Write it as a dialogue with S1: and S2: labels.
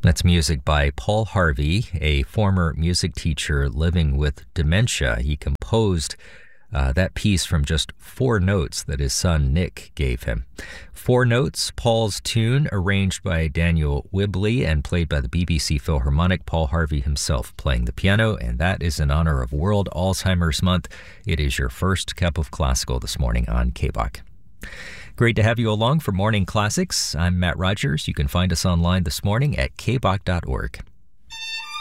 S1: That's music by Paul Harvey, a former music teacher living with dementia. He composed that piece from just 4 notes that his son Nick gave him. 4 Notes, Paul's tune, arranged by Daniel Whibley and played by the BBC Philharmonic, Paul Harvey himself playing the piano, and that is in honor of World Alzheimer's Month. It is your first cup of classical this morning on KBOC. Great to have you along for Morning Classics. I'm Matt Rogers. You can find us online this morning at kbok.org.